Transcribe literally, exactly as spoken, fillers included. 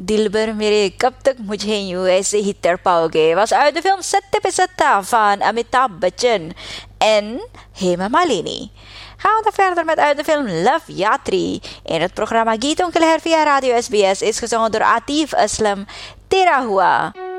दिलबर मेरे कब तक मुझे यूं ऐसे ही तड़पाओगे was uit de film Satte Pe Satta van Amitabh Bachchan en Hema Malini. Gaan we verder met uit de film Love Yatri. In het programma Geetong Kelher via Radio S B S is gezongen door Atif Aslam Tera Hua.